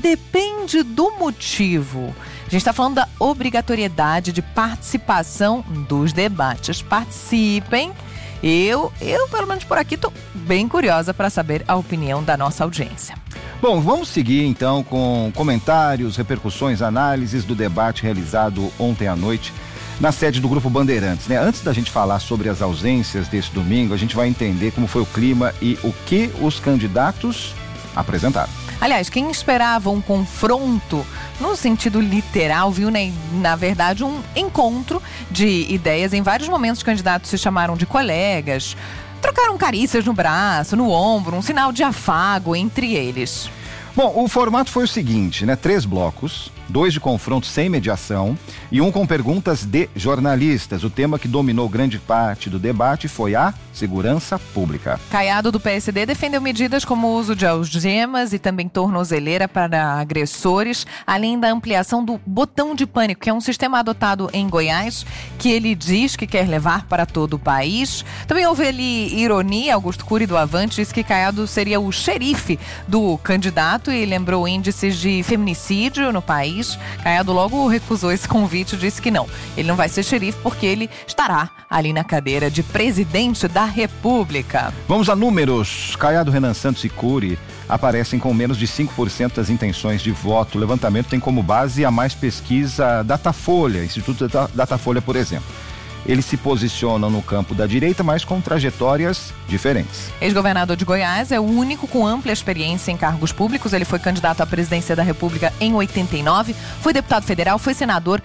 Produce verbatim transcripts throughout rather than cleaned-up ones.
depende do motivo. A gente está falando da obrigatoriedade de participação dos debates. Participem. Eu, eu pelo menos por aqui, estou bem curiosa para saber a opinião da nossa audiência. Bom, vamos seguir então com comentários, repercussões, análises do debate realizado ontem à noite na sede do Grupo Bandeirantes, né? Antes da gente falar sobre as ausências desse domingo, a gente vai entender como foi o clima e o que os candidatos apresentaram. Aliás, quem esperava um confronto no sentido literal, viu, né, na verdade, um encontro de ideias. Em vários momentos, os candidatos se chamaram de colegas, trocaram carícias no braço, no ombro, um sinal de afago entre eles. Bom, o formato foi o seguinte, né? Três blocos, dois de confronto sem mediação e um com perguntas de jornalistas. O tema que dominou grande parte do debate foi a segurança pública. Caiado, do P S D, defendeu medidas como o uso de algemas e também tornozeleira para agressores, além da ampliação do botão de pânico, que é um sistema adotado em Goiás, que ele diz que quer levar para todo o país. Também houve ali ironia. Augusto Cury, do Avante, disse que Caiado seria o xerife do candidato e lembrou índices de feminicídio no país. Caiado logo recusou esse convite e disse que não, ele não vai ser xerife porque ele estará ali na cadeira de presidente da República. Vamos a números. Caiado, Renan Santos e Cury aparecem com menos de cinco por cento das intenções de voto. O levantamento tem como base a mais pesquisa Datafolha, Instituto Datafolha, por exemplo. Eles se posicionam no campo da direita, mas com trajetórias diferentes. Ex-governador de Goiás é o único com ampla experiência em cargos públicos. Ele foi candidato à presidência da República em oitenta e nove, foi deputado federal, foi senador,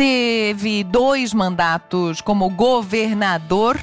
teve dois mandatos como governador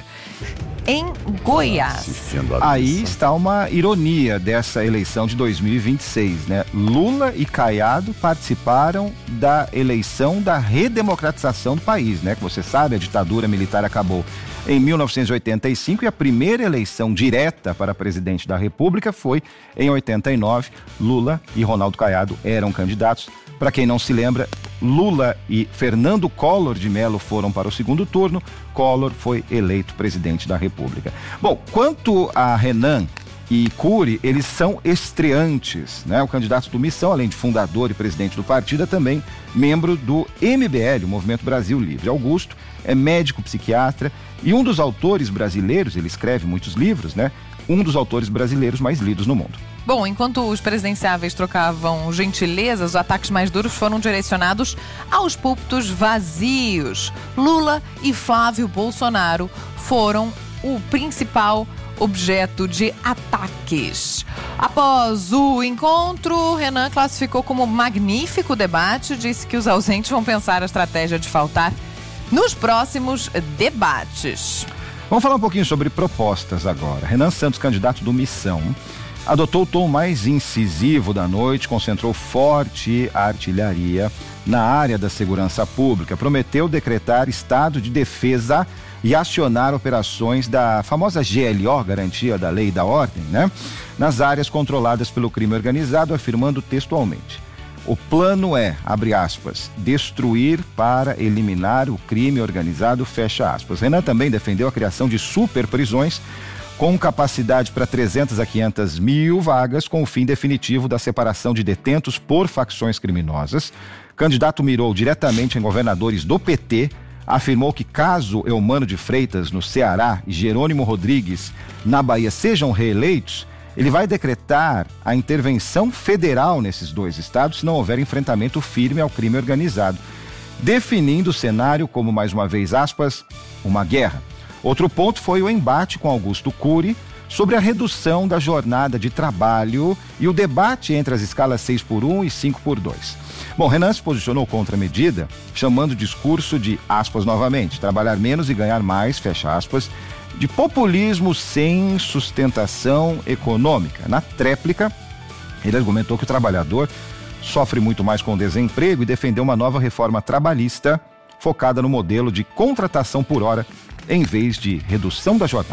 em Goiás. Aí está uma ironia dessa eleição de dois mil e vinte e seis, né? Lula e Caiado participaram da eleição da redemocratização do país, né? Que você sabe, a ditadura militar acabou em mil novecentos e oitenta e cinco e a primeira eleição direta para presidente da República foi em oitenta e nove. Lula e Ronaldo Caiado eram candidatos. Para quem não se lembra, Lula e Fernando Collor de Mello foram para o segundo turno. Collor foi eleito presidente da República. Bom, quanto a Renan e Cury, eles são estreantes, né? O candidato do Missão, além de fundador e presidente do partido, é também membro do M B L, o Movimento Brasil Livre. Augusto é médico psiquiatra e um dos autores brasileiros, ele escreve muitos livros, né? Um dos autores brasileiros mais lidos no mundo. Bom, enquanto os presidenciáveis trocavam gentilezas, os ataques mais duros foram direcionados aos púlpitos vazios. Lula e Flávio Bolsonaro foram o principal objeto de ataques. Após o encontro, Renan classificou como magnífico o debate, disse que os ausentes vão pensar a estratégia de faltar nos próximos debates. Vamos falar um pouquinho sobre propostas agora. Renan Santos, candidato do Missão, adotou o tom mais incisivo da noite, concentrou forte a artilharia na área da segurança pública, prometeu decretar estado de defesa e acionar operações da famosa G L O, Garantia da Lei e da Ordem, né? Nas áreas controladas pelo crime organizado, afirmando textualmente: o plano é, abre aspas, destruir para eliminar o crime organizado, fecha aspas. Renan também defendeu a criação de super prisões com capacidade para trezentas a quinhentas mil vagas, com o fim definitivo da separação de detentos por facções criminosas. O candidato mirou diretamente em governadores do P T, afirmou que caso Eumano de Freitas, no Ceará, e Jerônimo Rodrigues, na Bahia, sejam reeleitos, ele vai decretar a intervenção federal nesses dois estados se não houver enfrentamento firme ao crime organizado, definindo o cenário como, mais uma vez, aspas, uma guerra. Outro ponto foi o embate com Augusto Cury sobre a redução da jornada de trabalho e o debate entre as escalas seis por um e cinco por dois. Bom, Renan se posicionou contra a medida, chamando o discurso de, aspas novamente, trabalhar menos e ganhar mais, fecha aspas, de populismo sem sustentação econômica. Na tréplica, ele argumentou que o trabalhador sofre muito mais com o desemprego e defendeu uma nova reforma trabalhista focada no modelo de contratação por hora em vez de redução da jornada.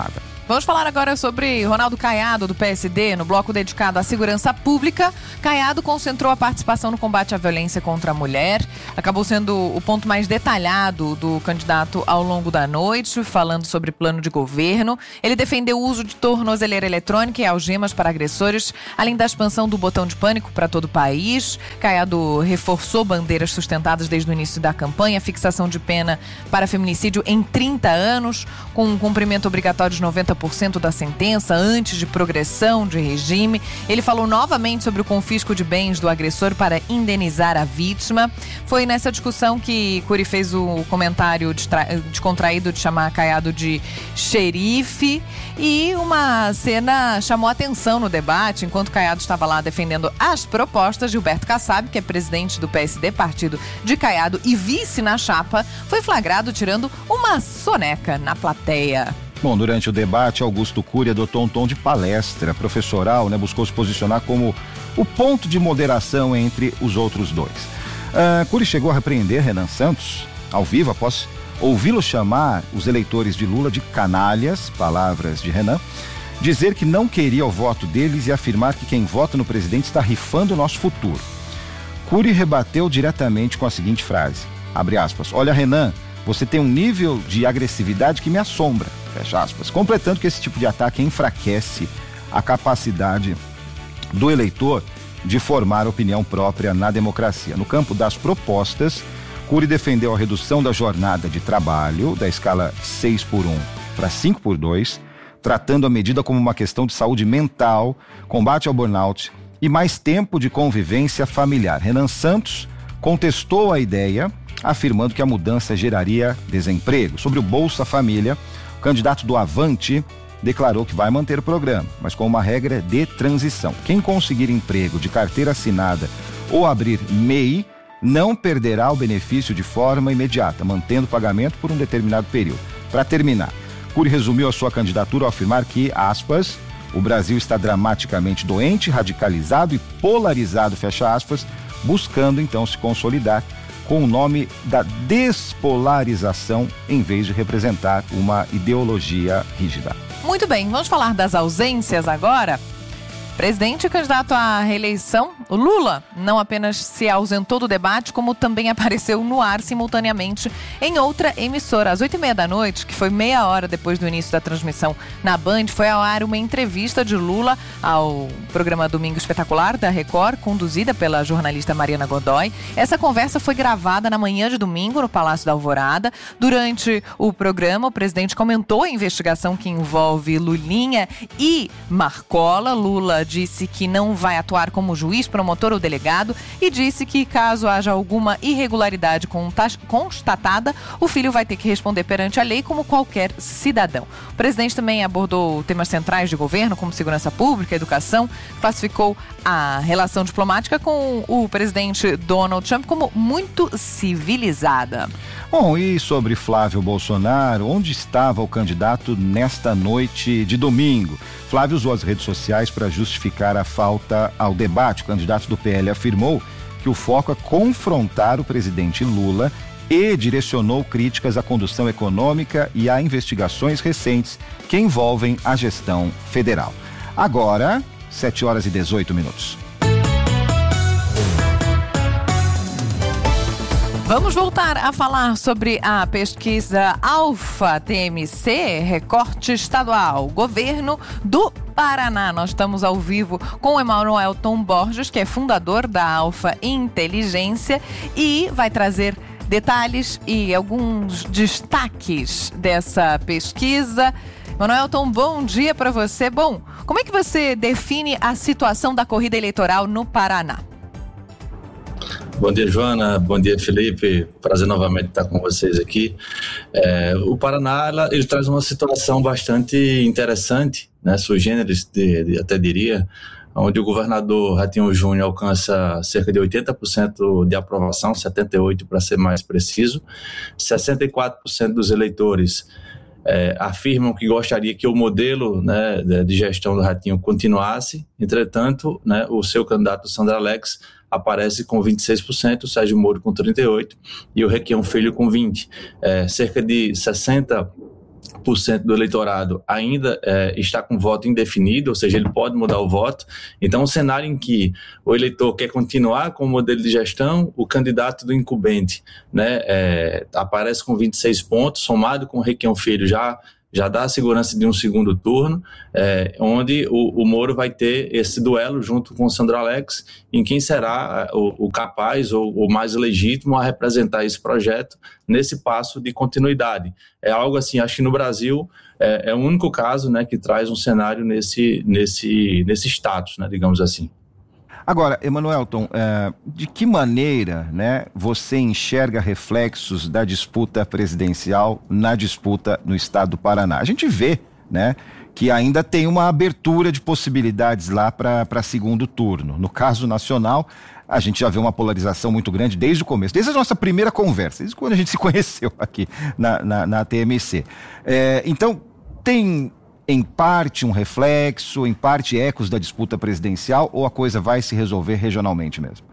Vamos falar agora sobre Ronaldo Caiado, do P S D, no bloco dedicado à segurança pública. Caiado concentrou a participação no combate à violência contra a mulher. Acabou sendo o ponto mais detalhado do candidato ao longo da noite, falando sobre plano de governo. Ele defendeu o uso de tornozeleira eletrônica e algemas para agressores, além da expansão do botão de pânico para todo o país. Caiado reforçou bandeiras sustentadas desde o início da campanha, fixação de pena para feminicídio em trinta anos, com um cumprimento obrigatório de noventa por cento da sentença antes de progressão de regime. Ele falou novamente sobre o confisco de bens do agressor para indenizar a vítima. Foi nessa discussão que Cury fez o comentário descontraído de chamar Caiado de xerife, e uma cena chamou atenção no debate. Enquanto Caiado estava lá defendendo as propostas, Gilberto Kassab, que é presidente do P S D, partido de Caiado e vice na chapa, foi flagrado tirando uma soneca na plateia. Bom, durante o debate, Augusto Cury adotou um tom de palestra professoral, né? Buscou se posicionar como o ponto de moderação entre os outros dois. Uh, Cury chegou a repreender Renan Santos, ao vivo, após ouvi-lo chamar os eleitores de Lula de canalhas, palavras de Renan, dizer que não queria o voto deles e afirmar que quem vota no presidente está rifando o nosso futuro. Cury rebateu diretamente com a seguinte frase, abre aspas, olha Renan, você tem um nível de agressividade que me assombra, fecha aspas, completando que esse tipo de ataque enfraquece a capacidade do eleitor de formar opinião própria na democracia. No campo das propostas, Cury defendeu a redução da jornada de trabalho da escala seis por um para cinco por dois, tratando a medida como uma questão de saúde mental, combate ao burnout e mais tempo de convivência familiar. Renan Santos contestou a ideia, afirmando que a mudança geraria desemprego. Sobre o Bolsa Família, o candidato do Avante declarou que vai manter o programa, mas com uma regra de transição. Quem conseguir emprego de carteira assinada ou abrir M E I não perderá o benefício de forma imediata, mantendo o pagamento por um determinado período. Para terminar, Cury resumiu a sua candidatura ao afirmar que, aspas, o Brasil está dramaticamente doente, radicalizado e polarizado, fecha aspas, buscando então se consolidar com o nome da despolarização em vez de representar uma ideologia rígida. Muito bem, vamos falar das ausências agora. Presidente e candidato à reeleição, o Lula não apenas se ausentou do debate, como também apareceu no ar simultaneamente em outra emissora. Às oito e meia da noite, que foi meia hora depois do início da transmissão na Band, foi ao ar uma entrevista de Lula ao programa Domingo Espetacular da Record, conduzida pela jornalista Mariana Godoy. Essa conversa foi gravada na manhã de domingo no Palácio da Alvorada. Durante o programa, o presidente comentou a investigação que envolve Lulinha e Marcola. Lula disse que não vai atuar como juiz, promotor ou delegado e disse que caso haja alguma irregularidade constatada, o filho vai ter que responder perante a lei como qualquer cidadão. O presidente também abordou temas centrais de governo, como segurança pública, educação, classificou a relação diplomática com o presidente Donald Trump como muito civilizada. Bom, e sobre Flávio Bolsonaro, onde estava o candidato nesta noite de domingo? Flávio usou as redes sociais para justificar a falta ao debate. O candidato do P L afirmou que o foco é confrontar o presidente Lula e direcionou críticas à condução econômica e a investigações recentes que envolvem a gestão federal. Agora, sete horas e dezoito minutos. Vamos voltar a falar sobre a pesquisa Alfa T M C, recorte estadual, governo do Paraná. Nós estamos ao vivo com o Emanuelton Borges, que é fundador da Alfa Inteligência e vai trazer detalhes e alguns destaques dessa pesquisa. Emanuelton, bom dia para você. Bom, como é que você define a situação da corrida eleitoral no Paraná? Bom dia, Joana. Bom dia, Felipe. Prazer novamente estar com vocês aqui. É, o Paraná, ela, ele traz uma situação bastante interessante, né, sui generis, de, de, até diria, onde o governador Ratinho Júnior alcança cerca de oitenta por cento de aprovação, setenta e oito por cento para ser mais preciso, sessenta e quatro por cento dos eleitores É, afirmam que gostaria que o modelo, né, de gestão do Ratinho continuasse. Entretanto, né, o seu candidato Sandra Alex aparece com vinte e seis por cento, o Sérgio Moro com trinta e oito por cento e o Requião Filho com vinte por cento. É, cerca de sessenta por cento do eleitorado ainda é, está com voto indefinido, ou seja, ele pode mudar o voto. Então, um cenário em que o eleitor quer continuar com o modelo de gestão, o candidato do incumbente, né, é, aparece com vinte e seis pontos, somado com o Requião Filho já já dá a segurança de um segundo turno, é, onde o, o Moro vai ter esse duelo junto com o Sandro Alex, em quem será o, o capaz ou o mais legítimo a representar esse projeto nesse passo de continuidade. É algo assim, acho que no Brasil é, é o único caso, né, que traz um cenário nesse, nesse, nesse status, né, digamos assim. Agora, Emanuelton, é, de que maneira, né, você enxerga reflexos da disputa presidencial na disputa no estado do Paraná? A gente vê, né, que ainda tem uma abertura de possibilidades lá para segundo turno. No caso nacional, a gente já vê uma polarização muito grande desde o começo, desde a nossa primeira conversa, desde quando a gente se conheceu aqui na, na, na T M C. É, então, tem em parte um reflexo, em parte ecos da disputa presidencial, ou a coisa vai se resolver regionalmente mesmo?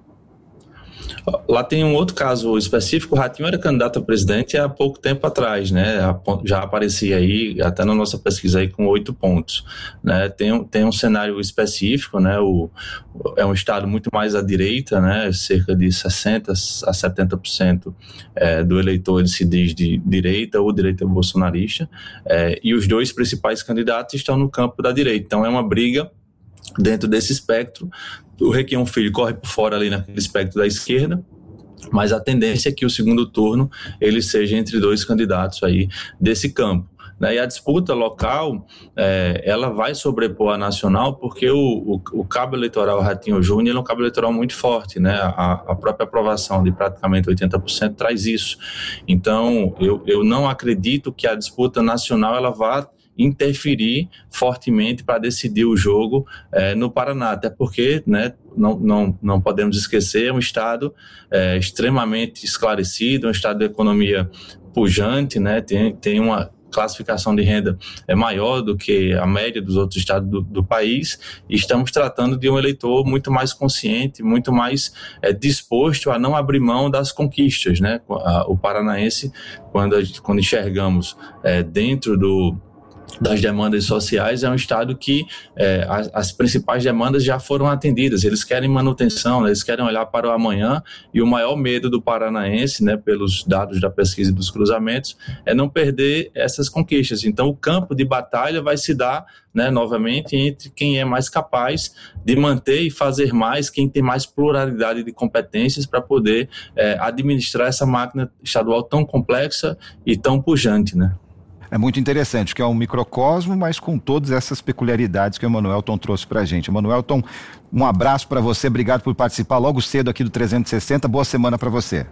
Lá tem um outro caso específico. O Ratinho era candidato a presidente há pouco tempo atrás, né? Já aparecia aí, até na nossa pesquisa aí, com oito pontos, né? Tem, um, tem um cenário específico, né? O, é um estado muito mais à direita, né? Cerca de sessenta a setenta por cento é, do eleitor ele se diz de direita ou direita bolsonarista, é, e os dois principais candidatos estão no campo da direita. Então é uma briga dentro desse espectro. O Requião Filho corre por fora ali naquele espectro da esquerda, mas a tendência é que o segundo turno ele seja entre dois candidatos aí desse campo. E a disputa local, é, ela vai sobrepor a nacional, porque o, o, o cabo eleitoral Ratinho Júnior é um cabo eleitoral muito forte, né? A, a própria aprovação de praticamente oitenta por cento traz isso. Então, eu, eu não acredito que a disputa nacional ela vá interferir fortemente para decidir o jogo é, no Paraná, até porque, né, não, não, não podemos esquecer, é um estado é, extremamente esclarecido, um estado de economia pujante, né, tem, tem uma classificação de renda é maior do que a média dos outros estados do, do país, e estamos tratando de um eleitor muito mais consciente, muito mais é, disposto a não abrir mão das conquistas, né? O paranaense, quando, a gente, quando enxergamos é, dentro do das demandas sociais, é um estado que é, as, as principais demandas já foram atendidas. Eles querem manutenção, né? Eles querem olhar para o amanhã, e o maior medo do paranaense, né, pelos dados da pesquisa e dos cruzamentos, é não perder essas conquistas. Então o campo de batalha vai se dar, né, novamente entre quem é mais capaz de manter e fazer mais, quem tem mais pluralidade de competências para poder é, administrar essa máquina estadual tão complexa e tão pujante, né? É muito interessante, que é um microcosmo, mas com todas essas peculiaridades que o Emanuelton trouxe pra gente. Emanuelton, um abraço para você, obrigado por participar logo cedo aqui do trezentos e sessenta, boa semana para você.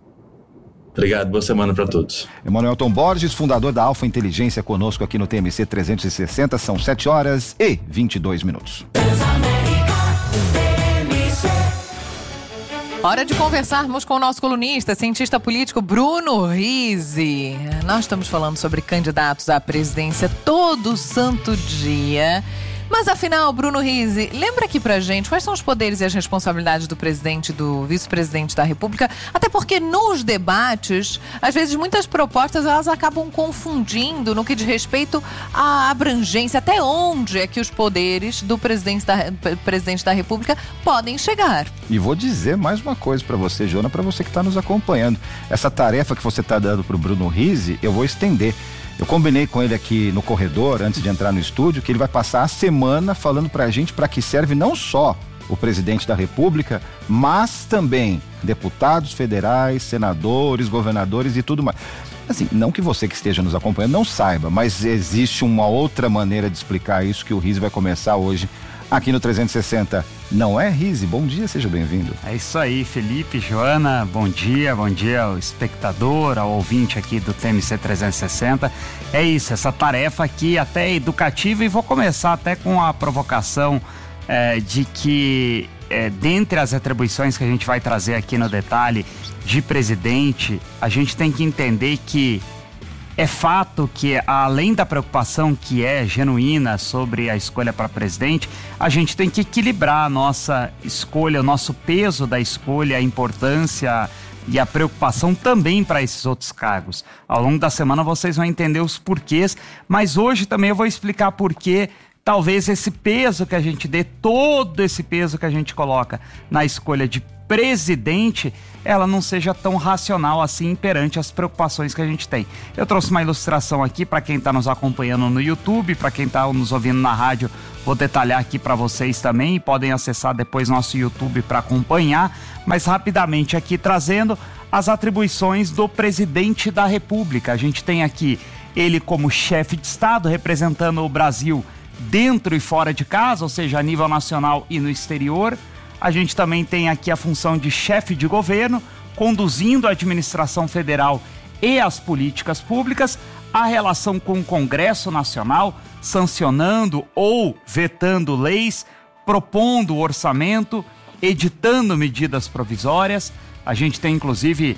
Obrigado, boa semana para todos. Emanuelton Borges, fundador da Alfa Inteligência, conosco aqui no T M C trezentos e sessenta, são sete horas e vinte e dois minutos. Hora de conversarmos com o nosso colunista, cientista político Bruno Rizzi. Nós estamos falando sobre candidatos à presidência todo santo dia. Mas afinal, Bruno Rizzi, lembra aqui pra gente quais são os poderes e as responsabilidades do presidente e do vice-presidente da República? Até porque nos debates, às vezes muitas propostas elas acabam confundindo no que diz respeito à abrangência, até onde é que os poderes do presidente da, presidente da República podem chegar. E vou dizer mais uma coisa pra você, Jona, pra você que está nos acompanhando. Essa tarefa que você está dando pro Bruno Rizzi, eu vou estender. Eu combinei com ele aqui no corredor, antes de entrar no estúdio, que ele vai passar a semana falando pra gente para que serve não só o presidente da República, mas também deputados federais, senadores, governadores e tudo mais. Assim, não que você que esteja nos acompanhando não saiba, mas existe uma outra maneira de explicar isso que o Rizzi vai começar hoje aqui no trezentos e sessenta. Não é, Rizzi? Bom dia, seja bem-vindo. É isso aí, Felipe, Joana, bom dia, bom dia ao espectador, ao ouvinte aqui do T M C trezentos e sessenta. É isso, essa tarefa aqui até é educativa, e vou começar até com a provocação é, de que, é, dentre as atribuições que a gente vai trazer aqui no detalhe de presidente, a gente tem que entender que é fato que, além da preocupação que é genuína sobre a escolha para presidente, a gente tem que equilibrar a nossa escolha, o nosso peso da escolha, a importância e a preocupação também para esses outros cargos. Ao longo da semana vocês vão entender os porquês, mas hoje também eu vou explicar por que talvez esse peso que a gente dê, todo esse peso que a gente coloca na escolha de presidente, ela não seja tão racional assim perante as preocupações que a gente tem. Eu trouxe uma ilustração aqui para quem está nos acompanhando no YouTube, para quem está nos ouvindo na rádio, vou detalhar aqui para vocês também, podem acessar depois nosso YouTube para acompanhar, mas rapidamente aqui trazendo as atribuições do presidente da República. A gente tem aqui ele como chefe de Estado, representando o Brasil dentro e fora de casa, ou seja, a nível nacional e no exterior. A gente também tem aqui a função de chefe de governo, conduzindo a administração federal e as políticas públicas, a relação com o Congresso Nacional, sancionando ou vetando leis, propondo orçamento, editando medidas provisórias. A gente tem inclusive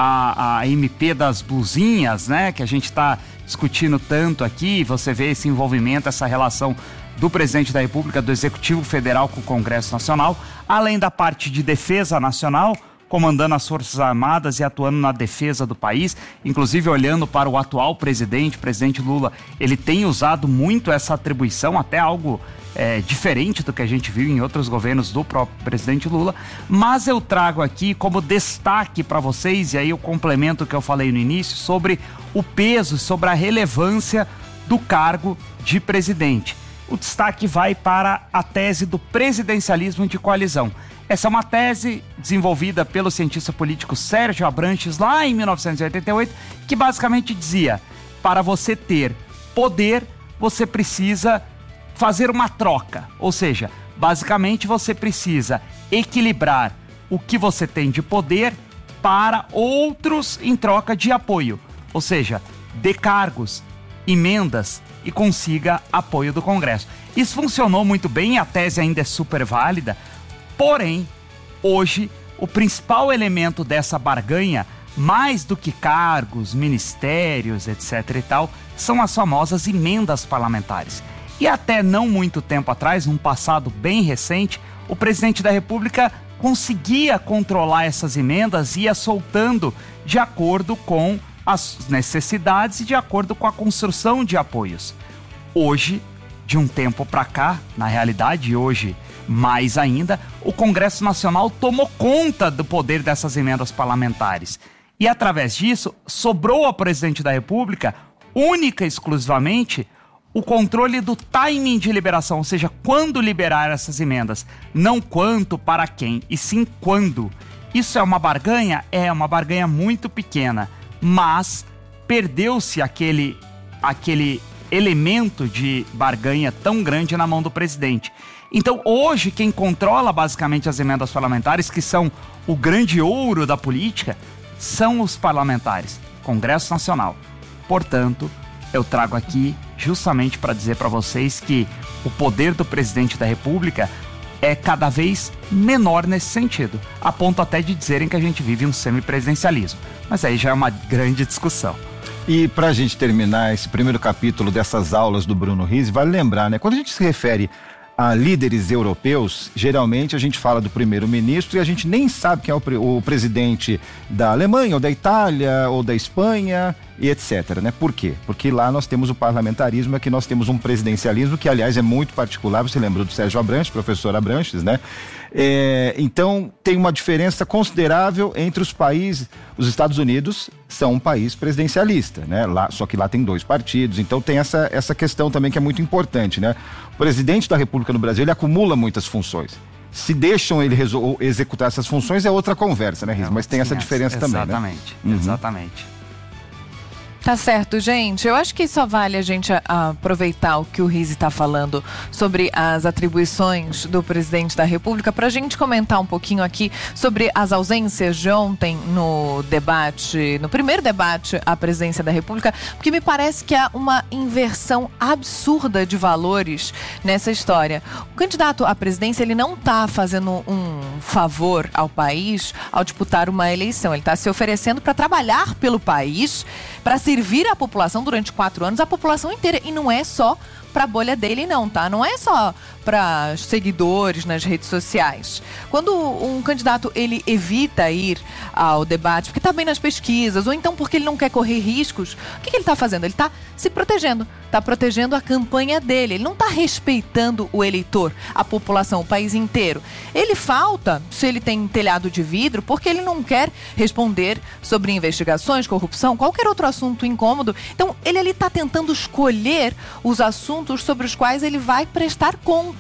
a, a M P das blusinhas, né, que a gente está discutindo tanto aqui. Você vê esse envolvimento, essa relação do presidente da República, do Executivo Federal com o Congresso Nacional, além da parte de defesa nacional, comandando as Forças Armadas e atuando na defesa do país, inclusive olhando para o atual presidente, o presidente Lula, ele tem usado muito essa atribuição, até algo é, diferente do que a gente viu em outros governos do próprio presidente Lula, mas eu trago aqui como destaque para vocês, e aí eu complemento o que eu falei no início, sobre o peso, sobre a relevância do cargo de presidente. O destaque vai para a tese do presidencialismo de coalizão. Essa é uma tese desenvolvida pelo cientista político Sérgio Abranches lá em mil novecentos e oitenta e oito, que basicamente dizia: para você ter poder, você precisa fazer uma troca. Ou seja, basicamente você precisa equilibrar o que você tem de poder para outros em troca de apoio. Ou seja, dê cargos, emendas e consiga apoio do Congresso. Isso funcionou muito bem, a tese ainda é super válida, porém, hoje, o principal elemento dessa barganha, mais do que cargos, ministérios, etc e tal, são as famosas emendas parlamentares. E até não muito tempo atrás, num passado bem recente, o presidente da República conseguia controlar essas emendas e ia soltando de acordo com as necessidades e de acordo com a construção de apoios. Hoje, de um tempo para cá, na realidade, hoje mais ainda, o Congresso Nacional tomou conta do poder dessas emendas parlamentares. E através disso, sobrou ao presidente da República, única e exclusivamente, o controle do timing de liberação, ou seja, quando liberar essas emendas. Não quanto, para quem, e sim quando. Isso é uma barganha? É uma barganha muito pequena. Mas perdeu-se aquele, aquele elemento de barganha tão grande na mão do presidente. Então hoje quem controla basicamente as emendas parlamentares, que são o grande ouro da política, são os parlamentares, Congresso Nacional. Portanto, eu trago aqui justamente para dizer para vocês que o poder do presidente da República é cada vez menor nesse sentido, a ponto até de dizerem que a gente vive um semipresidencialismo. Mas aí já é uma grande discussão. E para a gente terminar esse primeiro capítulo dessas aulas do Bruno Rizzi, vale lembrar, né? Quando a gente se refere a líderes europeus, geralmente a gente fala do primeiro-ministro e a gente nem sabe quem é o, pre- o presidente da Alemanha, ou da Itália, ou da Espanha, e etcétera, né? Por quê? Porque lá nós temos o parlamentarismo, aqui nós temos um presidencialismo que, aliás, é muito particular. Você lembrou do Sérgio Abranches, professor Abranches, né? É, então, tem uma diferença considerável entre os países. Os Estados Unidos são um país presidencialista, né? Lá, só que lá tem dois partidos, então tem essa, essa questão também que é muito importante, né? O presidente da República no Brasil, ele acumula muitas funções. Se deixam ele resol- executar essas funções é outra conversa, né, Riz? Mas tem essa diferença também, né? Exatamente, Uhum. exatamente. Tá certo, gente. Eu acho que só vale a gente a, a aproveitar o que o Rizzi está falando sobre as atribuições do presidente da República para a gente comentar um pouquinho aqui sobre as ausências de ontem no debate, no primeiro debate à presidência da República, porque me parece que há uma inversão absurda de valores nessa história. O candidato à presidência, ele não está fazendo um favor ao país ao disputar uma eleição. Ele está se oferecendo para trabalhar pelo país, para servir a população durante quatro anos, a população inteira. E não é só pra bolha dele não, tá? Não é só para seguidores nas redes sociais. Quando um candidato ele evita ir ao debate porque tá bem nas pesquisas ou então porque ele não quer correr riscos, o que, que ele tá fazendo? Ele tá se protegendo, tá protegendo a campanha dele. Ele não tá respeitando o eleitor, a população, o país inteiro. Ele falta, se ele tem telhado de vidro, porque ele não quer responder sobre investigações, corrupção, qualquer outro assunto incômodo. Então, ele ali tá tentando escolher os assuntos sobre os quais ele vai prestar contas.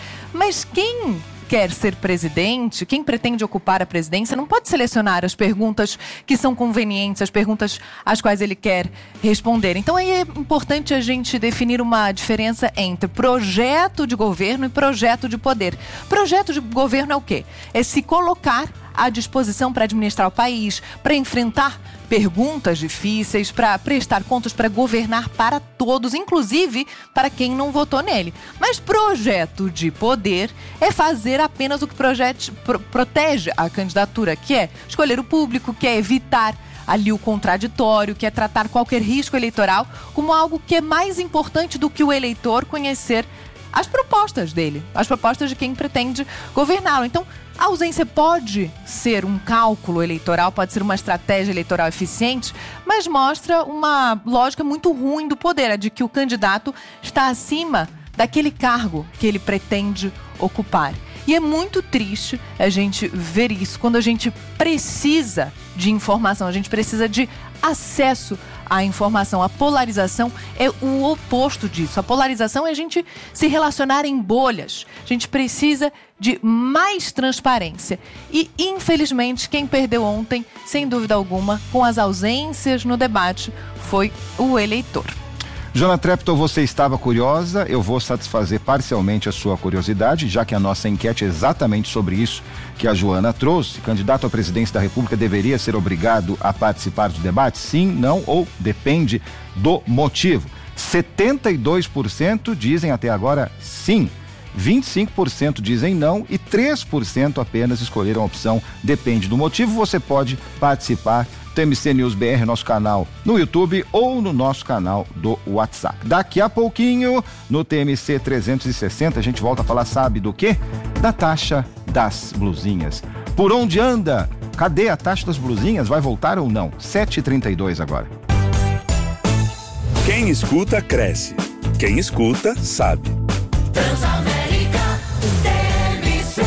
Mas quem quer ser presidente, quem pretende ocupar a presidência, não pode selecionar as perguntas que são convenientes, as perguntas às quais ele quer responder. Então aí é importante a gente definir uma diferença entre projeto de governo e projeto de poder. Projeto de governo é o quê? É se colocar à disposição para administrar o país, para enfrentar perguntas difíceis, para prestar contas, para governar para todos, inclusive para quem não votou nele. Mas projeto de poder é fazer apenas o que projete, pro, protege a candidatura, que é escolher o público, que é evitar ali o contraditório, que é tratar qualquer risco eleitoral como algo que é mais importante do que o eleitor conhecer as propostas dele, as propostas de quem pretende governá-lo. Então, a ausência pode ser um cálculo eleitoral, pode ser uma estratégia eleitoral eficiente, mas mostra uma lógica muito ruim do poder, a de que o candidato está acima daquele cargo que ele pretende ocupar. E é muito triste a gente ver isso quando a gente precisa de informação, a gente precisa de acesso à informação. A polarização é o oposto disso. A polarização é a gente se relacionar em bolhas. A gente precisa de mais transparência. E, infelizmente, quem perdeu ontem, sem dúvida alguma, com as ausências no debate, foi o eleitor. Joana Treptow, você estava curiosa, eu vou satisfazer parcialmente a sua curiosidade, já que a nossa enquete é exatamente sobre isso que a Joana trouxe. Candidato à presidência da República deveria ser obrigado a participar do debate? Sim, não ou depende do motivo. setenta e dois por cento dizem até agora sim, vinte e cinco por cento dizem não e três por cento apenas escolheram a opção depende do motivo. Você pode participar T M C News B R, nosso canal no YouTube ou no nosso canal do WhatsApp. Daqui a pouquinho, no T M C trezentos e sessenta, a gente volta a falar, sabe do quê? Da taxa das blusinhas. Por onde anda? Cadê a taxa das blusinhas? Vai voltar ou não? sete e trinta e dois agora. Quem escuta, cresce. Quem escuta, sabe. Transamérica, T M C.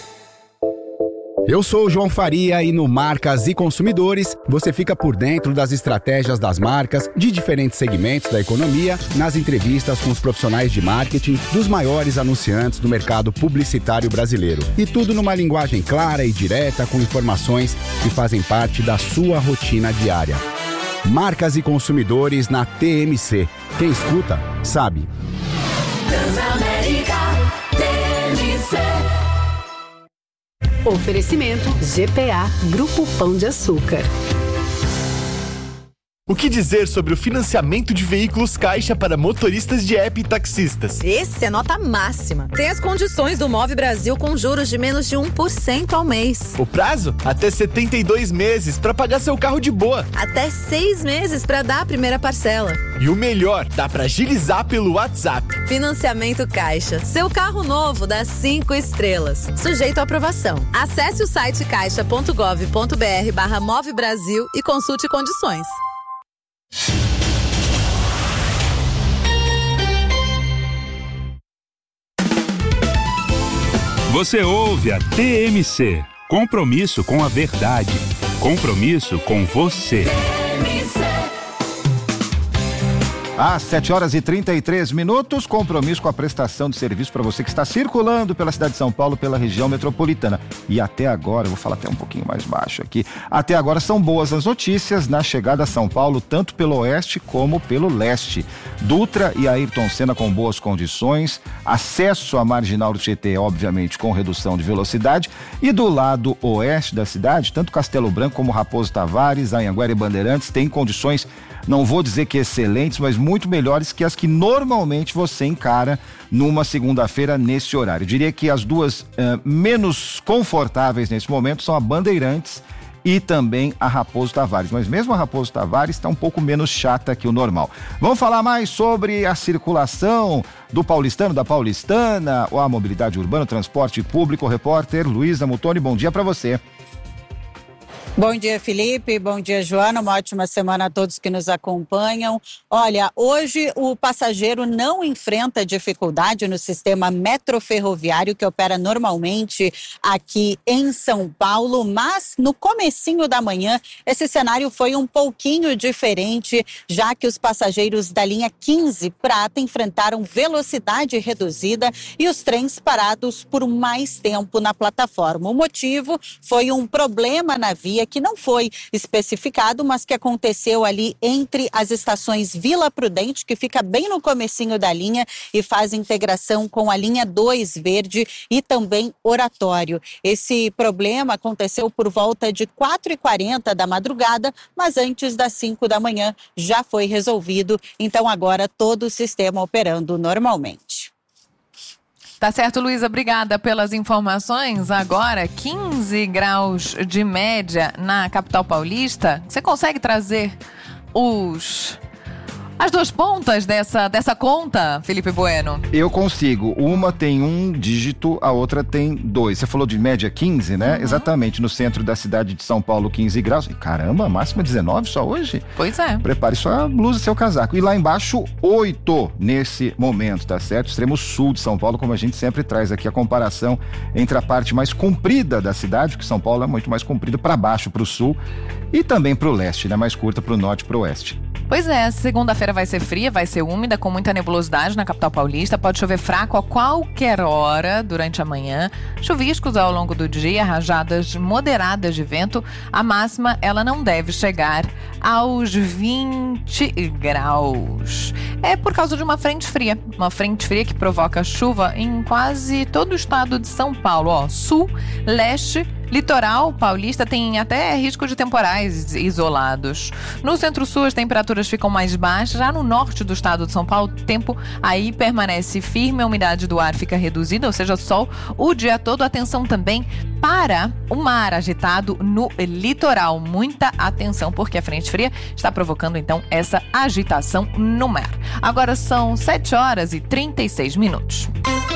Eu sou o João Faria e no Marcas e Consumidores você fica por dentro das estratégias das marcas de diferentes segmentos da economia, nas entrevistas com os profissionais de marketing dos maiores anunciantes do mercado publicitário brasileiro. E tudo numa linguagem clara e direta com informações que fazem parte da sua rotina diária. Marcas e Consumidores na T M C. Quem escuta, sabe. Transamérica, T M C. Oferecimento G P A, Grupo Pão de Açúcar. O que dizer sobre o financiamento de veículos Caixa para motoristas de app e taxistas? Esse é nota máxima. Tem as condições do Move Brasil com juros de menos de um por cento ao mês. O prazo? Até setenta e dois meses para pagar seu carro de boa. Até seis meses para dar a primeira parcela. E o melhor, dá para agilizar pelo WhatsApp. Financiamento Caixa. Seu carro novo dá cinco estrelas. Sujeito à aprovação. Acesse o site caixa ponto gov ponto br barra Move Brasil e consulte condições. Você ouve a T M C. Compromisso com a verdade. Compromisso com você. Às sete horas e trinta e três minutos, compromisso com a prestação de serviço para você que está circulando pela cidade de São Paulo, pela região metropolitana. E até agora, eu vou falar até um pouquinho mais baixo aqui, até agora são boas as notícias na chegada a São Paulo, tanto pelo oeste como pelo leste. Dutra e Ayrton Senna com boas condições, acesso à marginal do Tietê, obviamente, com redução de velocidade, e do lado oeste da cidade, tanto Castelo Branco como Raposo Tavares, Anhanguera e Bandeirantes têm condições, não vou dizer que excelentes, mas muito melhores que as que normalmente você encara numa segunda-feira nesse horário. Eu diria que as duas uh, menos confortáveis nesse momento são a Bandeirantes e também a Raposo Tavares. Mas mesmo a Raposo Tavares está um pouco menos chata que o normal. Vamos falar mais sobre a circulação do paulistano, da paulistana, ou a mobilidade urbana, transporte público. O repórter Luísa Mutoni, bom dia para você. Bom dia, Felipe. Bom dia, Joana. Uma ótima semana a todos que nos acompanham. Olha, hoje o passageiro não enfrenta dificuldade no sistema metroferroviário que opera normalmente aqui em São Paulo, mas no comecinho da manhã esse cenário foi um pouquinho diferente, já que os passageiros da linha quinze Prata enfrentaram velocidade reduzida e os trens parados por mais tempo na plataforma. O motivo foi um problema na via que não foi especificado, mas que aconteceu ali entre as estações Vila Prudente, que fica bem no comecinho da linha e faz integração com a linha dois Verde e também Oratório. Esse problema aconteceu por volta de quatro e quarenta da madrugada, mas antes das cinco da manhã já foi resolvido, então agora todo o sistema operando normalmente. Tá certo, Luísa, obrigada pelas informações. Agora, quinze graus de média na capital paulista. Você consegue trazer os... as duas pontas dessa, dessa conta, Felipe Bueno? Eu consigo. Uma tem um dígito, a outra tem dois. Você falou de média quinze, né? Uhum. Exatamente, no centro da cidade de São Paulo, quinze graus. Caramba, máxima dezenove só hoje? Pois é. Prepare sua blusa e seu casaco. E lá embaixo, oito nesse momento, tá certo? Extremo sul de São Paulo, como a gente sempre traz aqui a comparação entre a parte mais comprida da cidade, que São Paulo é muito mais comprido para baixo, para o sul, e também para o leste, né? Mais curta para o norte e para o oeste. Pois é, segunda-feira vai ser fria, vai ser úmida, com muita nebulosidade na capital paulista. Pode chover fraco a qualquer hora durante a manhã. Chuviscos ao longo do dia, rajadas moderadas de vento. A máxima, ela não deve chegar aos vinte graus. É por causa de uma frente fria. Uma frente fria que provoca chuva em quase todo o estado de São Paulo. Ó, sul, leste, litoral paulista tem até risco de temporais isolados. No centro-sul as temperaturas ficam mais baixas. Já no norte do estado de São Paulo, o tempo aí permanece firme, a umidade do ar fica reduzida, ou seja, sol o dia todo. Atenção também para o mar agitado no litoral. Muita atenção, porque a frente fria está provocando então essa agitação no mar. Agora são sete horas e trinta e seis minutos.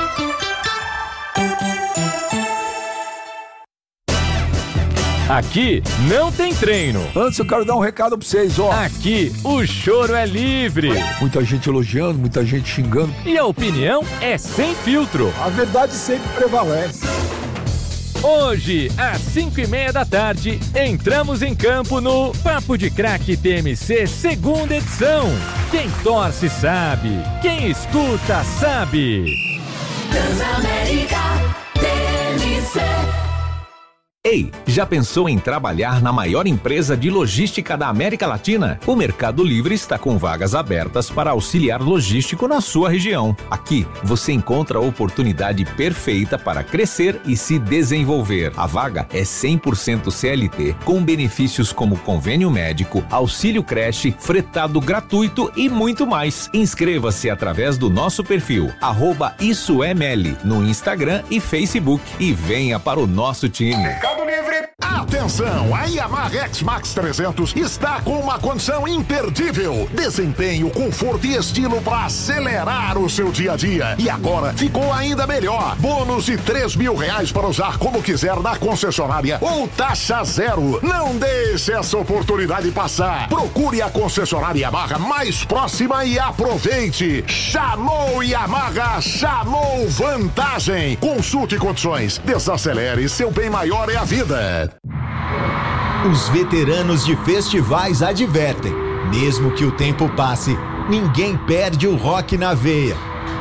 Aqui não tem treino. Antes eu quero dar um recado pra vocês, ó. Aqui o choro é livre. Muita gente elogiando, muita gente xingando. E a opinião é sem filtro. A verdade sempre prevalece. Hoje, às cinco e meia da tarde, entramos em campo no Papo de Craque T M C, segunda edição. Quem torce sabe, quem escuta sabe. Transamérica T M C. Ei, já pensou em trabalhar na maior empresa de logística da América Latina? O Mercado Livre está com vagas abertas para auxiliar logístico na sua região. Aqui, você encontra a oportunidade perfeita para crescer e se desenvolver. A vaga é cem por cento C L T, com benefícios como convênio médico, auxílio creche, fretado gratuito e muito mais. Inscreva-se através do nosso perfil, arroba Isso é Meli, no Instagram e Facebook, e venha para o nosso time. Mercado Livre. Atenção, a Yamaha X-Max trezentos está com uma condição imperdível. Desempenho, conforto e estilo para acelerar o seu dia a dia. E agora ficou ainda melhor. Bônus de três mil reais para usar como quiser na concessionária ou taxa zero. Não deixe essa oportunidade passar. Procure a concessionária Yamaha mais próxima e aproveite. Chamou Yamaha, chamou vantagem. Consulte condições. Desacelere, seu bem maior é a vida. Os veteranos de festivais advertem: mesmo que o tempo passe, ninguém perde o rock na veia.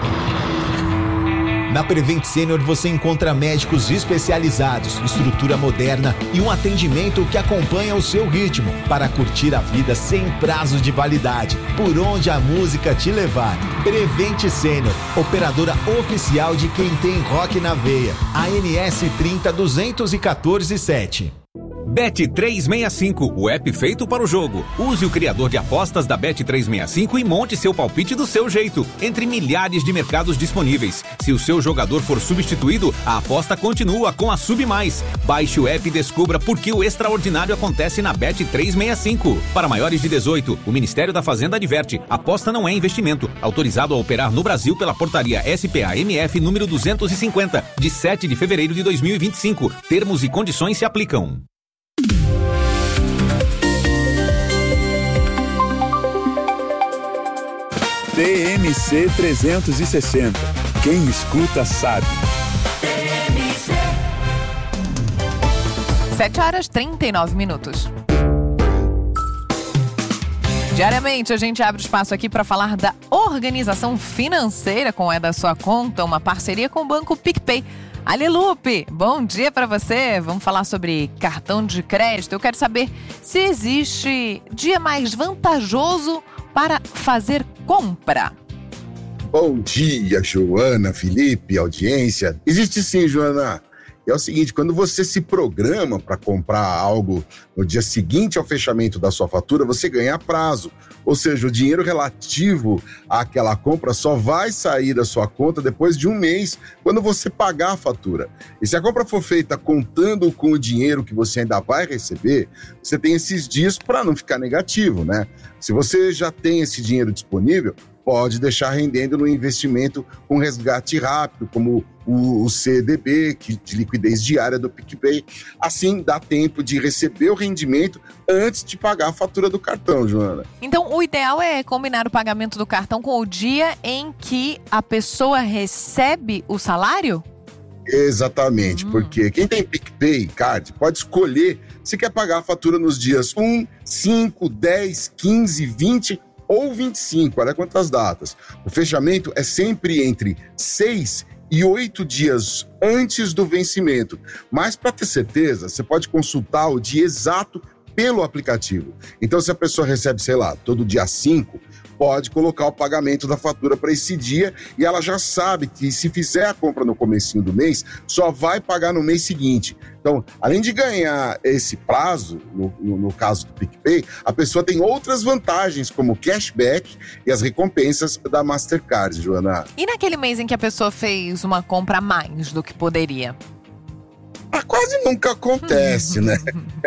Na Prevent Senior você encontra médicos especializados, estrutura moderna e um atendimento que acompanha o seu ritmo para curtir a vida sem prazo de validade, por onde a música te levar. Prevent Senior, operadora oficial de quem tem rock na veia. A N S trinta duzentos e quatorze sete. Bet trezentos e sessenta e cinco, o app feito para o jogo. Use o criador de apostas da Bet trezentos e sessenta e cinco e monte seu palpite do seu jeito, entre milhares de mercados disponíveis. Se o seu jogador for substituído, a aposta continua com a Sub Mais. Baixe o app e descubra por que o extraordinário acontece na Bet trezentos e sessenta e cinco. Para maiores de dezoito, o Ministério da Fazenda adverte: aposta não é investimento. Autorizado a operar no Brasil pela portaria S P A M F número duzentos e cinquenta, de sete de fevereiro de dois mil e vinte e cinco. Termos e condições se aplicam. T M C trezentos e sessenta. Quem escuta sabe. sete horas e trinta e nove minutos. Diariamente a gente abre espaço aqui para falar da organização financeira com É da Sua Conta, uma parceria com o Banco PicPay. Alelupe, bom dia para você. Vamos falar sobre cartão de crédito. Eu quero saber se existe dia mais vantajoso para fazer compra. Bom dia, Joana, Felipe, audiência. Existe sim, Joana. É o seguinte, quando você se programa para comprar algo no dia seguinte ao fechamento da sua fatura, você ganha prazo. Ou seja, o dinheiro relativo àquela compra só vai sair da sua conta depois de um mês, quando você pagar a fatura. E se a compra for feita contando com o dinheiro que você ainda vai receber, você tem esses dias para não ficar negativo, né? Se você já tem esse dinheiro disponível, pode deixar rendendo no investimento com resgate rápido, como o, o C D B, que, de liquidez diária do PicPay. Assim, dá tempo de receber o rendimento antes de pagar a fatura do cartão, Joana. Então, o ideal é combinar o pagamento do cartão com o dia em que a pessoa recebe o salário? Exatamente, hum. porque quem tem PicPay Card pode escolher se quer pagar a fatura nos dias um, cinco, dez, quinze, vinte ou vinte e cinco, olha quantas datas. O fechamento é sempre entre seis e oito dias antes do vencimento. Mas para ter certeza, você pode consultar o dia exato pelo aplicativo. Então, se a pessoa recebe, sei lá, todo dia cinco, pode colocar o pagamento da fatura para esse dia e ela já sabe que se fizer a compra no comecinho do mês, só vai pagar no mês seguinte. Então, além de ganhar esse prazo, no, no, no caso do PicPay, a pessoa tem outras vantagens, como cashback e as recompensas da Mastercard, Joana. E naquele mês em que a pessoa fez uma compra a mais do que poderia? Ah, quase nunca acontece, né?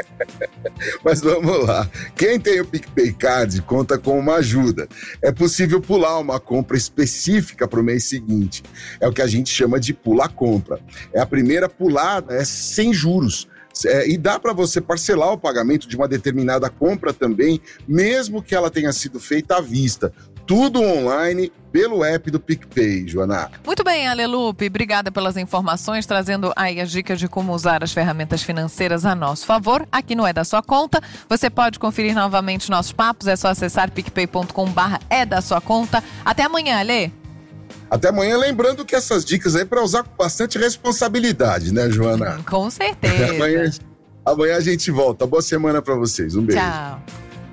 Mas vamos lá. Quem tem o PicPay Card conta com uma ajuda. É possível pular uma compra específica para o mês seguinte. É o que a gente chama de pula-compra. É a primeira pulada, é sem juros. É, e dá para você parcelar o pagamento de uma determinada compra também, mesmo que ela tenha sido feita à vista. Tudo online pelo app do PicPay, Joana. Muito bem, Alelupe. Obrigada pelas informações, trazendo aí as dicas de como usar as ferramentas financeiras a nosso favor. Aqui no É da Sua Conta. Você pode conferir novamente nossos papos. É só acessar picpay ponto com barra é da sua conta. Até amanhã, Ale. Até amanhã, lembrando que essas dicas aí é para usar com bastante responsabilidade, né, Joana? Hum, com certeza. amanhã, amanhã a gente volta. Boa semana para vocês. Um beijo. Tchau.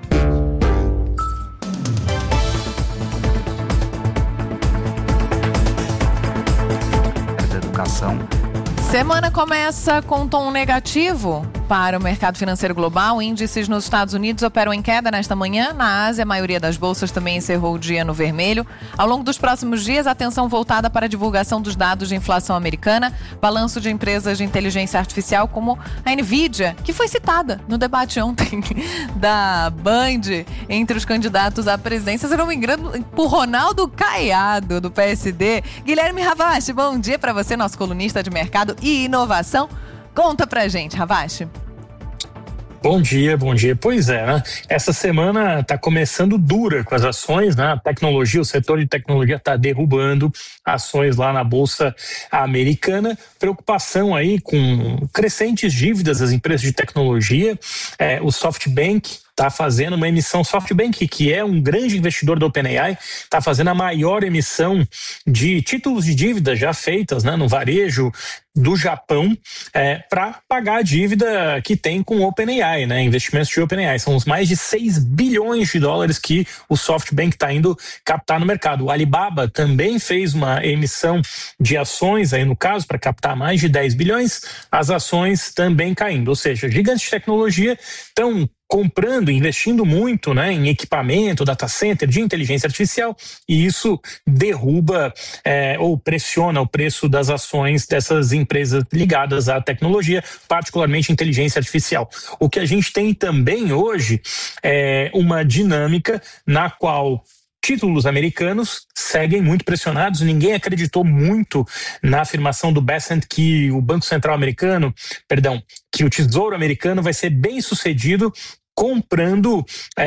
Semana começa com um tom negativo para o mercado financeiro global. Índices nos Estados Unidos operam em queda nesta manhã. Na Ásia, a maioria das bolsas também encerrou o dia no vermelho. Ao longo dos próximos dias, atenção voltada para a divulgação dos dados de inflação americana, balanço de empresas de inteligência artificial como a Nvidia, que foi citada no debate ontem da Band entre os candidatos à presidência, se não me engano, por Ronaldo Caiado, do P S D. Guilherme Ravache, bom dia para você, nosso colunista de mercado e inovação. Conta pra gente, Ravache. Bom dia, bom dia. Pois é, né? Essa semana está começando dura com as ações, né? A tecnologia, o setor de tecnologia está derrubando ações lá na Bolsa Americana. Preocupação aí com crescentes dívidas das empresas de tecnologia. É, o SoftBank está fazendo uma emissão, SoftBank, que é um grande investidor do OpenAI, está fazendo a maior emissão de títulos de dívida já feitas, né, no varejo do Japão, é, para pagar a dívida que tem com o OpenAI, né, investimentos de OpenAI. São os mais de seis bilhões de dólares que o SoftBank está indo captar no mercado. O Alibaba também fez uma emissão de ações, aí no caso, para captar mais de dez bilhões, as ações também caindo. Ou seja, gigantes de tecnologia estão comprando, investindo muito, né, em equipamento, data center, de inteligência artificial, e isso derruba é, ou pressiona o preço das ações dessas empresas ligadas à tecnologia, particularmente inteligência artificial. O que a gente tem também hoje é uma dinâmica na qual títulos americanos seguem muito pressionados. Ninguém acreditou muito na afirmação do Bessent que o Banco Central americano, perdão, que o Tesouro americano vai ser bem sucedido comprando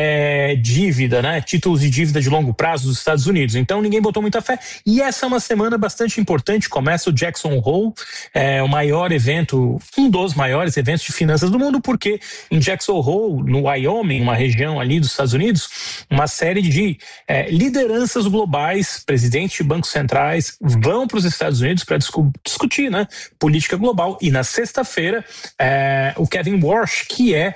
é, dívida, né? Títulos de dívida de longo prazo dos Estados Unidos. Então ninguém botou muita fé. E essa é uma semana bastante importante. Começa o Jackson Hole, é, o maior evento, um dos maiores eventos de finanças do mundo, porque em Jackson Hole, no Wyoming, uma região ali dos Estados Unidos, uma série de é, lideranças globais, presidentes de bancos centrais, vão para os Estados Unidos para discu- discutir, né, política global. E na sexta-feira, é, o Kevin Warsh, que é,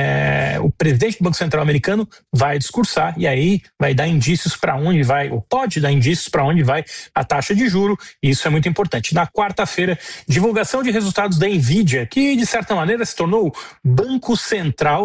é o presidente do Banco Central americano, vai discursar e aí vai dar indícios para onde vai, ou pode dar indícios para onde vai a taxa de juro, e isso é muito importante. Na quarta-feira, divulgação de resultados da Nvidia, que de certa maneira se tornou banco central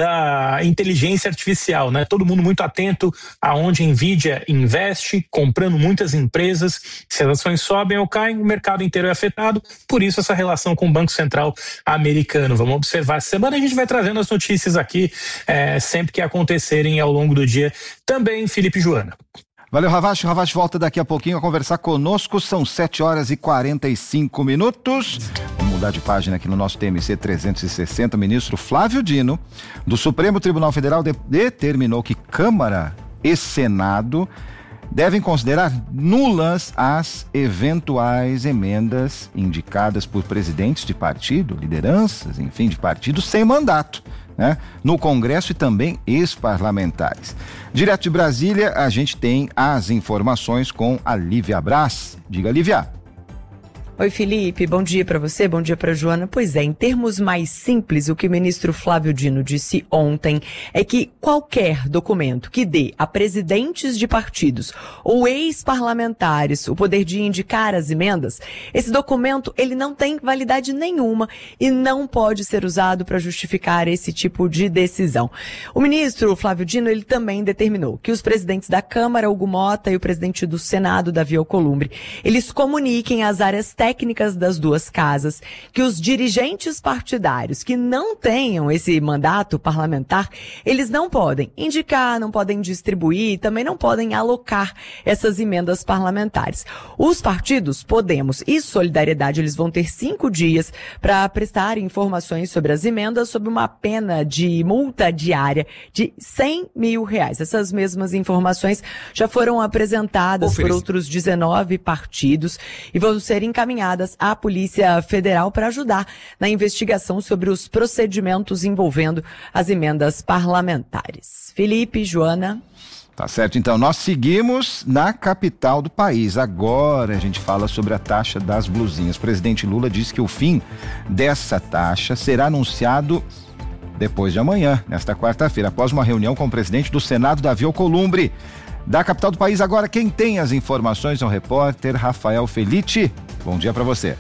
da inteligência artificial, né? Todo mundo muito atento aonde a Nvidia investe, comprando muitas empresas. Se as ações sobem ou caem, o mercado inteiro é afetado, por isso essa relação com o Banco Central americano. Vamos observar essa semana, a gente vai trazendo as notícias aqui É, sempre que acontecerem ao longo do dia. Também, Felipe e Joana. Valeu, Ravache. O Ravache volta daqui a pouquinho a conversar conosco. São sete horas e quarenta e cinco minutos. Vamos mudar de página aqui no nosso T M C trezentos e sessenta. O ministro Flávio Dino, do Supremo Tribunal Federal, de- determinou que Câmara e Senado devem considerar nulas as eventuais emendas indicadas por presidentes de partido, lideranças, enfim, de partido sem mandato, né, no Congresso e também ex-parlamentares. Direto de Brasília, a gente tem as informações com a Lívia Brás. Diga, Lívia. Oi, Felipe, bom dia para você, bom dia para Joana. Pois é, em termos mais simples, o que o ministro Flávio Dino disse ontem é que qualquer documento que dê a presidentes de partidos ou ex-parlamentares o poder de indicar as emendas, esse documento ele não tem validade nenhuma e não pode ser usado para justificar esse tipo de decisão. O ministro Flávio Dino ele também determinou que os presidentes da Câmara, Hugo Mota, e o presidente do Senado, Davi Alcolumbre, eles comuniquem às áreas técnicas técnicas das duas casas, que os dirigentes partidários que não tenham esse mandato parlamentar, eles não podem indicar, não podem distribuir, também não podem alocar essas emendas parlamentares. Os partidos, Podemos e Solidariedade, eles vão ter cinco dias para prestar informações sobre as emendas, sob uma pena de multa diária de cem mil reais. Essas mesmas informações já foram apresentadas Oferece. por outros dezenove partidos e vão ser encaminhadas à Polícia Federal para ajudar na investigação sobre os procedimentos envolvendo as emendas parlamentares. Felipe, Joana. Tá certo, então nós seguimos na capital do país. Agora a gente fala sobre a taxa das blusinhas. O presidente Lula disse que o fim dessa taxa será anunciado depois de amanhã, nesta quarta-feira, após uma reunião com o presidente do Senado, Davi Alcolumbre. Da capital do país, agora quem tem as informações é o repórter Rafael Felitti. Bom dia para você.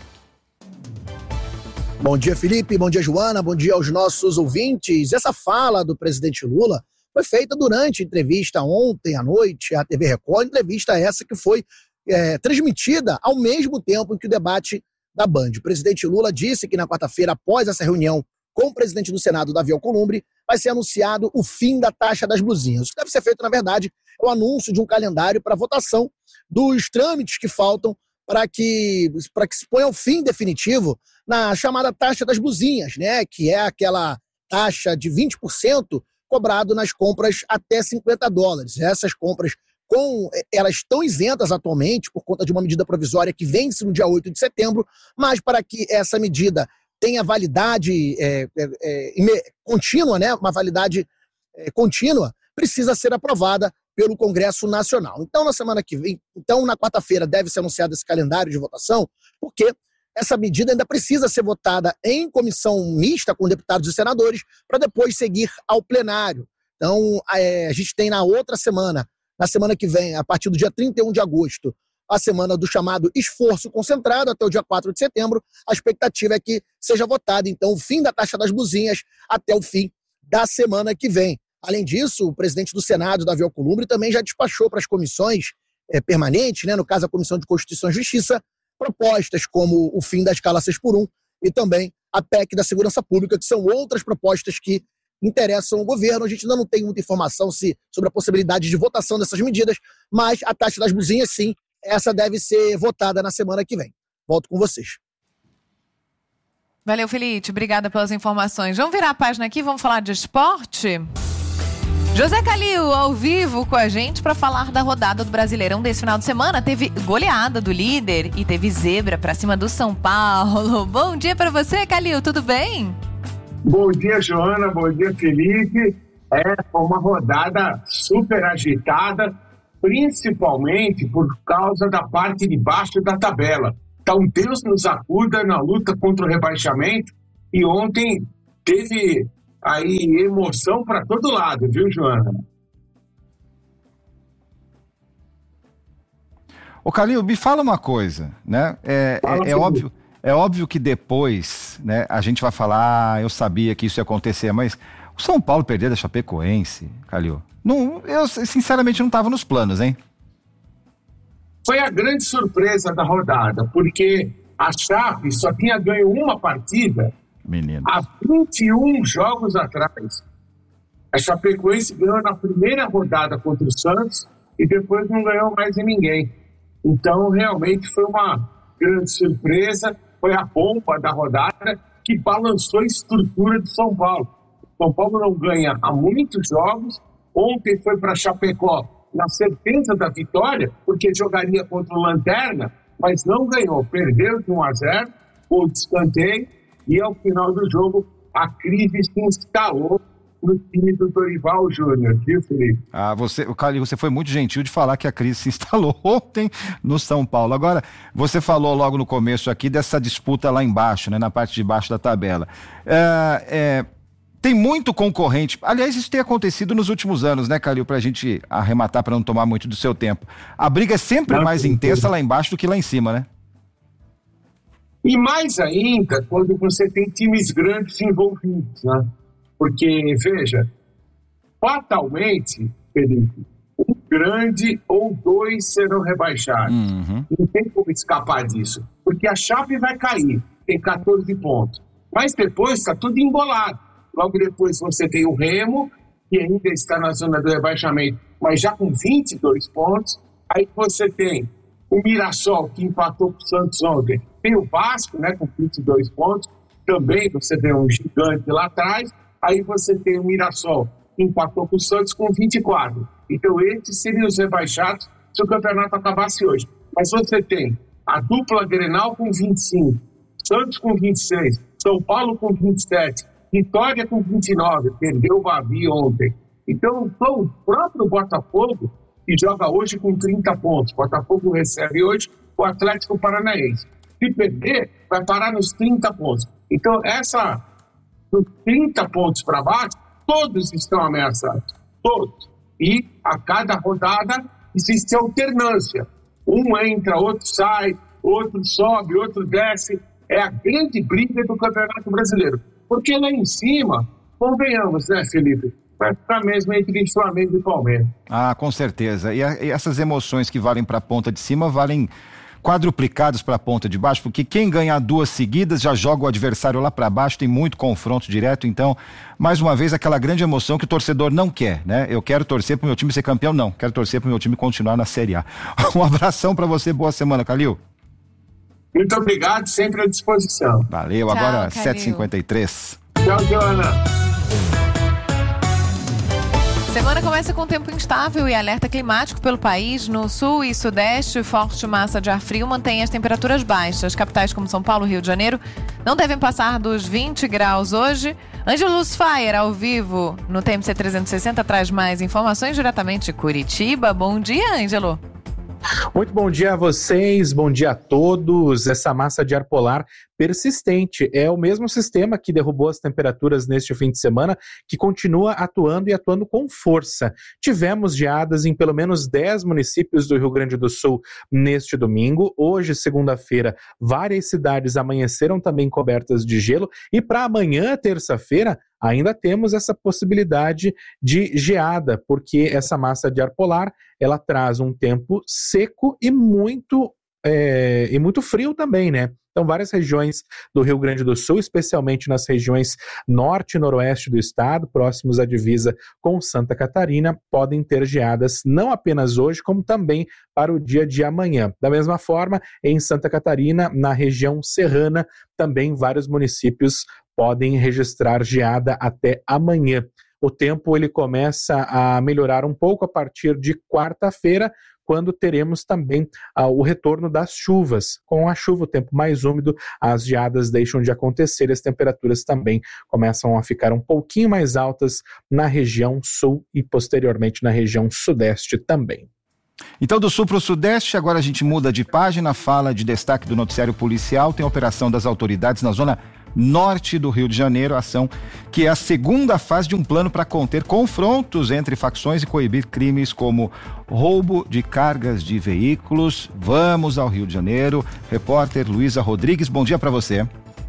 Bom dia, Felipe. Bom dia, Joana. Bom dia aos nossos ouvintes. Essa fala do presidente Lula foi feita durante entrevista ontem à noite à T V Record, entrevista essa que foi é, transmitida ao mesmo tempo em que o debate da Band. O presidente Lula disse que na quarta-feira, após essa reunião com o presidente do Senado, Davi Alcolumbre, vai ser anunciado o fim da taxa das blusinhas. O que deve ser feito, na verdade, é o anúncio de um calendário para votação dos trâmites que faltam para que, para que se ponha o fim definitivo na chamada taxa das blusinhas, né? Que é aquela taxa de vinte por cento cobrado nas compras até cinquenta dólares. Essas compras, com, elas estão isentas atualmente por conta de uma medida provisória que vence no dia oito de setembro, mas para que essa medida tenha validade é, é, é, contínua, né? Uma validade é, contínua, precisa ser aprovada pelo Congresso Nacional. Então, na semana que vem, então, na quarta-feira, deve ser anunciado esse calendário de votação, porque essa medida ainda precisa ser votada em comissão mista com deputados e senadores para depois seguir ao plenário. Então, é, a gente tem na outra semana, na semana que vem, a partir do dia trinta e um de agosto, a semana do chamado esforço concentrado até o dia quatro de setembro. A expectativa é que seja votado, então, o fim da taxa das buzinhas até o fim da semana que vem. Além disso, o presidente do Senado, Davi Alcolumbre, também já despachou para as comissões é, permanentes, né, no caso a Comissão de Constituição e Justiça, propostas como o fim da escala seis por um e também a P E C da Segurança Pública, que são outras propostas que interessam o governo. A gente ainda não tem muita informação se, sobre a possibilidade de votação dessas medidas, mas a taxa das buzinhas, sim, essa deve ser votada na semana que vem. Volto com vocês. Valeu, Felipe. Obrigada pelas informações. Vamos virar a página aqui, vamos falar de esporte? José Calil, ao vivo com a gente para falar da rodada do Brasileirão desse final de semana. Teve goleada do líder e teve zebra para cima do São Paulo. Bom dia para você, Calil, tudo bem? Bom dia, Joana, bom dia, Felipe. É, foi uma rodada super agitada, principalmente por causa da parte de baixo da tabela. Então, Deus nos acuda na luta contra o rebaixamento, e ontem teve aí emoção para todo lado, viu, Joana? Ô, Calil, me fala uma coisa, né? É, Fala, é, é óbvio, é óbvio que depois, né, a gente vai falar, ah, eu sabia que isso ia acontecer, mas o São Paulo perder da Chapecoense, Calil, não, eu sinceramente não estava nos planos, hein? Foi a grande surpresa da rodada, porque a Chape só tinha ganho uma partida Menino. há vinte e um jogos atrás. A Chapecoense ganhou na primeira rodada contra o Santos e depois não ganhou mais em ninguém. Então, realmente foi uma grande surpresa, foi a bomba da rodada que balançou a estrutura de São Paulo. São Paulo não ganha há muitos jogos. Ontem foi para Chapecó na certeza da vitória, porque jogaria contra o Lanterna, mas não ganhou, perdeu de um a zero, gol de escanteio, e ao final do jogo a crise se instalou no time do Dorival Júnior, viu, Felipe? Ah, você, Calil, você foi muito gentil de falar que a crise se instalou ontem no São Paulo. Agora, você falou logo no começo aqui dessa disputa lá embaixo, né, na parte de baixo da tabela. É, é, tem muito concorrente. Aliás, isso tem acontecido nos últimos anos, né, Calil, pra gente arrematar, para não tomar muito do seu tempo. A briga é sempre não, mais intensa lá embaixo do que lá em cima, né? E mais ainda quando você tem times grandes envolvidos, né? Porque, veja, fatalmente, Felipe, um grande ou dois serão rebaixados. Uhum. Não tem como escapar disso. Porque a Chape vai cair, tem catorze pontos. Mas depois está tudo embolado. Logo depois você tem o Remo, que ainda está na zona do rebaixamento, mas já com vinte e dois pontos. Aí você tem o Mirassol, que empatou com o Santos ontem. Tem o Vasco, né, com vinte e dois pontos. Também você tem um gigante lá atrás. Aí você tem o Mirassol, que empatou com o Santos com vinte e quatro. Então esses seriam os rebaixados se o campeonato acabasse hoje. Mas você tem a dupla Grenal com vinte e cinco, Santos com vinte e seis, São Paulo com vinte e sete, Vitória com vinte e nove, perdeu o Bavi ontem. Então, então o próprio Botafogo, que joga hoje com trinta pontos. Botafogo recebe hoje o Atlético Paranaense. Se perder, vai parar nos trinta pontos. Então, essa, dos trinta pontos para baixo, todos estão ameaçados. Todos. E a cada rodada existe alternância. Um entra, outro sai, outro sobe, outro desce. É a grande briga do Campeonato Brasileiro. Porque lá em cima, convenhamos, né, Felipe? Vai ficar mesmo entre Flamengo e Palmeiras. Ah, com certeza. E, a, e essas emoções que valem para a ponta de cima valem quadruplicadas para a ponta de baixo, porque quem ganhar duas seguidas já joga o adversário lá para baixo, tem muito confronto direto. Então, mais uma vez, aquela grande emoção que o torcedor não quer, né? Eu quero torcer para o meu time ser campeão? Não. Quero torcer para o meu time continuar na Série A. Um abração para você, boa semana, Calil. Muito obrigado, sempre à disposição. Valeu, Tchau, agora Calil. sete e cinquenta e três. Tchau, Joana. Você semana começa com tempo instável e alerta climático pelo país. No sul e sudeste, forte massa de ar frio mantém as temperaturas baixas. Capitais como São Paulo e Rio de Janeiro não devem passar dos vinte graus hoje. Ângelo Fire, ao vivo, no T M C trezentos e sessenta, traz mais informações diretamente de Curitiba. Bom dia, Ângelo. Muito bom dia a vocês, bom dia a todos. Essa massa de ar polar persistente é o mesmo sistema que derrubou as temperaturas neste fim de semana, que continua atuando e atuando com força. Tivemos geadas em pelo menos dez municípios do Rio Grande do Sul neste domingo. Hoje, segunda-feira, várias cidades amanheceram também cobertas de gelo e para amanhã, terça-feira, ainda temos essa possibilidade de geada, porque essa massa de ar polar, ela traz um tempo seco e muito, é, e muito frio também, né? Então, várias regiões do Rio Grande do Sul, especialmente nas regiões norte e noroeste do estado, próximos à divisa com Santa Catarina, podem ter geadas não apenas hoje, como também para o dia de amanhã. Da mesma forma, em Santa Catarina, na região serrana, também vários municípios podem registrar geada até amanhã. O tempo ele começa a melhorar um pouco a partir de quarta-feira, quando teremos também ah, o retorno das chuvas. Com a chuva, o tempo mais úmido, as geadas deixam de acontecer e as temperaturas também começam a ficar um pouquinho mais altas na região sul e posteriormente na região sudeste também. Então, do sul para o sudeste, agora a gente muda de página, fala de destaque do noticiário policial, tem operação das autoridades na zona norte do Rio de Janeiro, ação que é a segunda fase de um plano para conter confrontos entre facções e coibir crimes como roubo de cargas de veículos. Vamos ao Rio de Janeiro. Repórter Luísa Rodrigues, bom dia para você.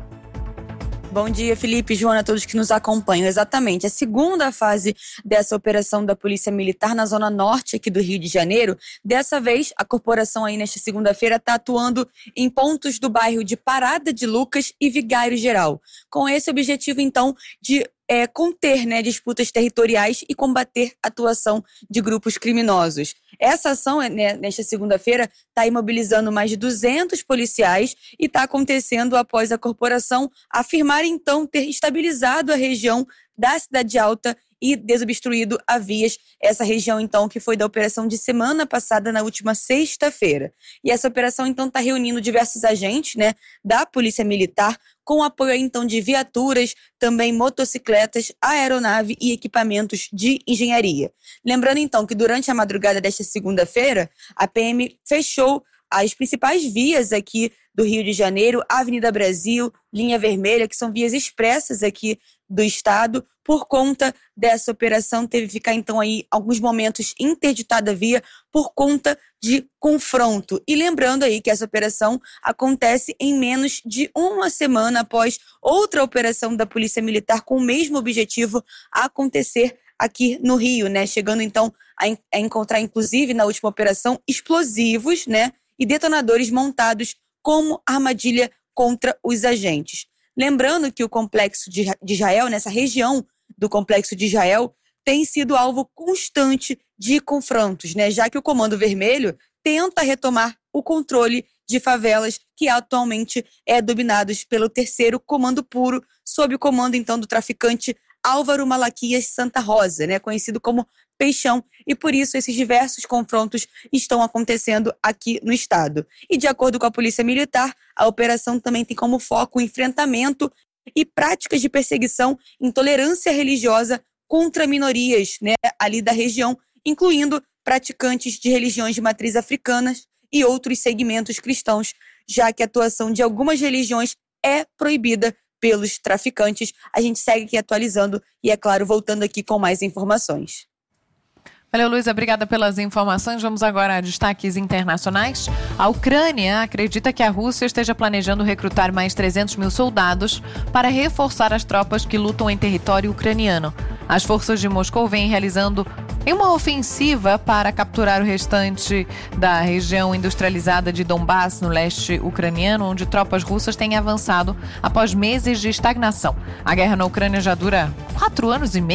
Bom dia, Felipe, Joana, a todos que nos acompanham. Exatamente, a segunda fase dessa operação da Polícia Militar na zona norte aqui do Rio de Janeiro. Dessa vez, a corporação aí nesta segunda-feira está atuando em pontos do bairro de Parada de Lucas e Vigário Geral. Com esse objetivo, então, de é, conter né, disputas territoriais e combater a atuação de grupos criminosos. Essa ação, né, nesta segunda-feira, está imobilizando mais de duzentos policiais e está acontecendo após a corporação afirmar, então, ter estabilizado a região da Cidade Alta e desobstruído a vias, essa região, então, que foi da operação de semana passada, na última sexta-feira. E essa operação, então, está reunindo diversos agentes, né, da Polícia Militar, com apoio, então, de viaturas, também motocicletas, aeronave e equipamentos de engenharia. Lembrando, então, que durante a madrugada desta segunda-feira, a P M fechou as principais vias aqui do Rio de Janeiro, Avenida Brasil, Linha Vermelha, que são vias expressas aqui do estado. Por conta dessa operação, teve que ficar, então, aí alguns momentos interditada a via por conta de confronto. E lembrando aí que essa operação acontece em menos de uma semana após outra operação da Polícia Militar com o mesmo objetivo acontecer aqui no Rio, né? Chegando, então, a, en- a encontrar, inclusive, na última operação, explosivos, né? E detonadores montados como armadilha contra os agentes. Lembrando que o complexo de Israel, nessa região do complexo de Israel, tem sido alvo constante de confrontos, né? Já que o Comando Vermelho tenta retomar o controle de favelas que atualmente é dominados pelo terceiro Comando Puro, sob o comando, então, do traficante Álvaro Malaquias Santa Rosa, né? Conhecido como Peixão, e por isso esses diversos confrontos estão acontecendo aqui no estado. E de acordo com a Polícia Militar, a operação também tem como foco o enfrentamento e práticas de perseguição, intolerância religiosa contra minorias, né, ali da região, incluindo praticantes de religiões de matriz africanas e outros segmentos cristãos, já que a atuação de algumas religiões é proibida pelos traficantes. A gente segue aqui atualizando e, é claro, voltando aqui com mais informações. Valeu, Luísa, obrigada pelas informações. Vamos agora a destaques internacionais. A Ucrânia acredita que a Rússia esteja planejando recrutar mais trezentos mil soldados para reforçar as tropas que lutam em território ucraniano. As forças de Moscou vêm realizando uma ofensiva para capturar o restante da região industrializada de Donbass, no leste ucraniano, onde tropas russas têm avançado após meses de estagnação. A guerra na Ucrânia já dura quatro anos e meio.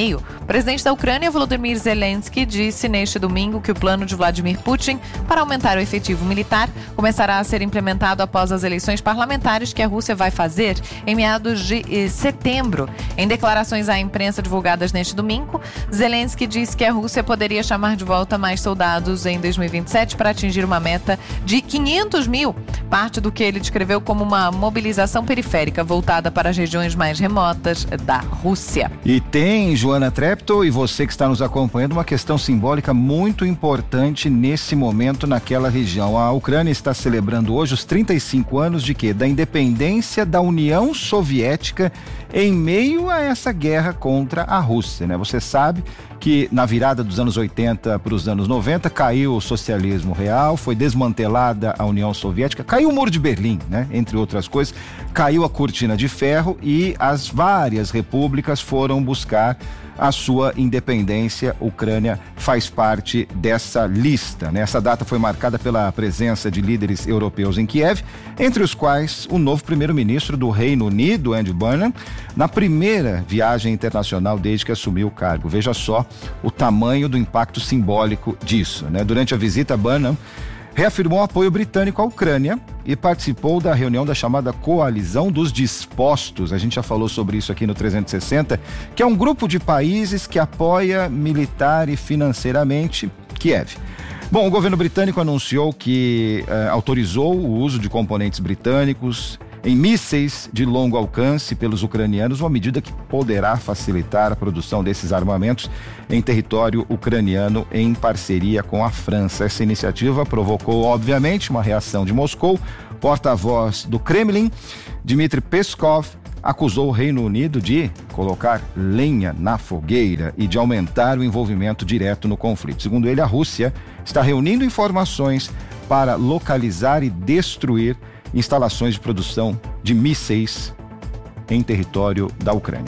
O presidente da Ucrânia, Volodymyr Zelensky, disse neste domingo que o plano de Vladimir Putin para aumentar o efetivo militar começará a ser implementado após as eleições parlamentares que a Rússia vai fazer em meados de eh, setembro. Em declarações à imprensa divulgadas neste domingo, Zelensky disse que a Rússia poderia chamar de volta mais soldados em dois mil e vinte e sete para atingir uma meta de quinhentos mil, parte do que ele descreveu como uma mobilização periférica voltada para as regiões mais remotas da Rússia. E tem, Joana Treptow, e você que está nos acompanhando, uma questão simbólica muito importante nesse momento naquela região. A Ucrânia está celebrando hoje os trinta e cinco anos de quê? Da independência da União Soviética em meio a essa guerra contra a Rússia, né? Você sabe que na virada dos anos oitenta para os anos noventa caiu o socialismo real, foi desmantelada a União Soviética, caiu o Muro de Berlim, né? Entre outras coisas, caiu a Cortina de Ferro e as várias repúblicas foram buscar a sua independência. A Ucrânia faz parte dessa lista, né? Essa data foi marcada pela presença de líderes europeus em Kiev, entre os quais o novo primeiro-ministro do Reino Unido, Andy Burnham, na primeira viagem internacional desde que assumiu o cargo. Veja só o tamanho do impacto simbólico disso, né? Durante a visita, Burnham reafirmou o apoio britânico à Ucrânia e participou da reunião da chamada Coalizão dos Dispostos. A gente já falou sobre isso aqui no trezentos e sessenta, que é um grupo de países que apoia militar e financeiramente Kiev. Bom, o governo britânico anunciou que eh, autorizou o uso de componentes britânicos em mísseis de longo alcance pelos ucranianos, uma medida que poderá facilitar a produção desses armamentos em território ucraniano em parceria com a França. Essa iniciativa provocou, obviamente, uma reação de Moscou. Porta-voz do Kremlin, Dmitry Peskov, acusou o Reino Unido de colocar lenha na fogueira e de aumentar o envolvimento direto no conflito. Segundo ele, a Rússia está reunindo informações para localizar e destruir instalações de produção de mísseis em território da Ucrânia.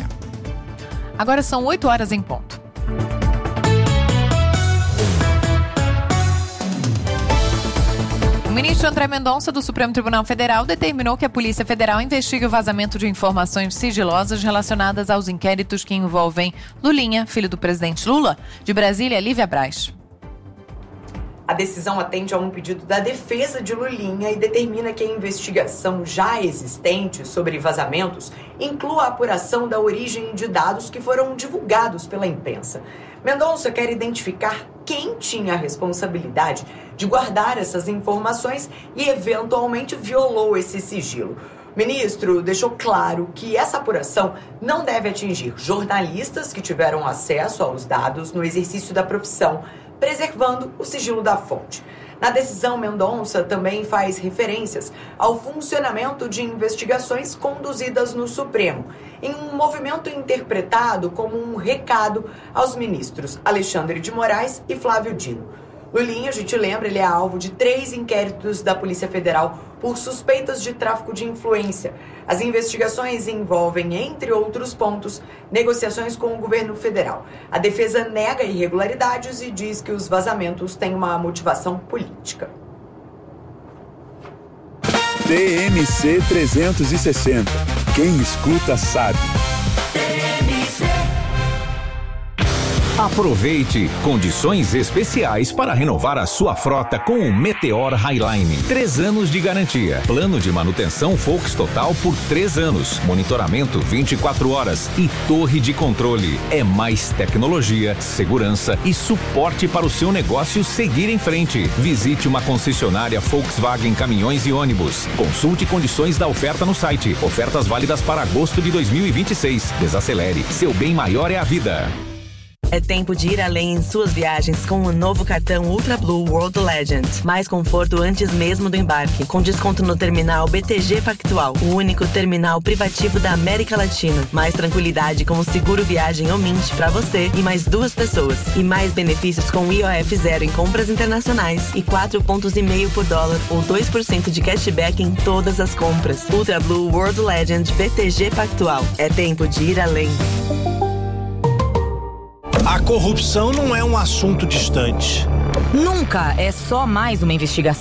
Agora são oito horas em ponto. O ministro André Mendonça, do Supremo Tribunal Federal, determinou que a Polícia Federal investigue o vazamento de informações sigilosas relacionadas aos inquéritos que envolvem Lulinha, filho do presidente Lula. De Brasília, Lívia Braz. A decisão atende a um pedido da defesa de Lulinha e determina que a investigação já existente sobre vazamentos inclua a apuração da origem de dados que foram divulgados pela imprensa. Mendonça quer identificar quem tinha a responsabilidade de guardar essas informações e eventualmente violou esse sigilo. O ministro deixou claro que essa apuração não deve atingir jornalistas que tiveram acesso aos dados no exercício da profissão, preservando o sigilo da fonte. Na decisão, Mendonça também faz referências ao funcionamento de investigações conduzidas no Supremo, em um movimento interpretado como um recado aos ministros Alexandre de Moraes e Flávio Dino. Lulinha, a gente lembra, ele é alvo de três inquéritos da Polícia Federal por suspeitas de tráfico de influência. As investigações envolvem, entre outros pontos, negociações com o governo federal. A defesa nega irregularidades e diz que os vazamentos têm uma motivação política. T M C trezentos e sessenta. Quem escuta sabe. Aproveite condições especiais para renovar a sua frota com o Meteor Highline. Três anos de garantia. Plano de manutenção Volks Total por três anos. Monitoramento vinte e quatro horas e torre de controle. É mais tecnologia, segurança e suporte para o seu negócio seguir em frente. Visite uma concessionária Volkswagen Caminhões e Ônibus. Consulte condições da oferta no site. Ofertas válidas para agosto de dois mil e vinte e seis. Desacelere. Seu bem maior é a vida. É tempo de ir além em suas viagens com o novo cartão Ultra Blue World Legend. Mais conforto antes mesmo do embarque, com desconto no terminal B T G Pactual, o único terminal privativo da América Latina. Mais tranquilidade com o seguro viagem Omint para você e mais duas pessoas. E mais benefícios com I O F zero em compras internacionais e quatro pontos e meio por dólar ou dois por cento de cashback em todas as compras. Ultra Blue World Legend B T G Pactual. É tempo de ir além. A corrupção não é um assunto distante. Nunca é só mais uma investigação.